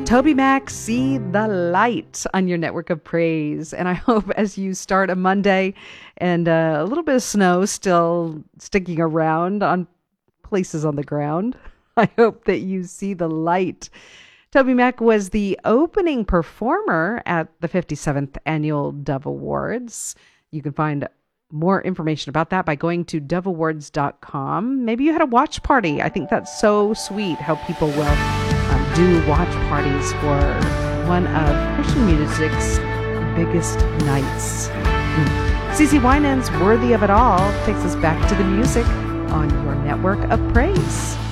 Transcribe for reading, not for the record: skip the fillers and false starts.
TobyMac, See the Light on your network of praise. And I hope as you start a Monday and a little bit of snow still sticking around on places on the ground, I hope that you see the light. TobyMac was the opening performer at the 57th Annual Dove Awards. You can find more information about that by going to doveawards.com. Maybe you had a watch party. I think that's so sweet how people will do watch parties for one of Christian music's biggest nights. CeCe Winans' Worthy of It All takes us back to the music on your network of praise.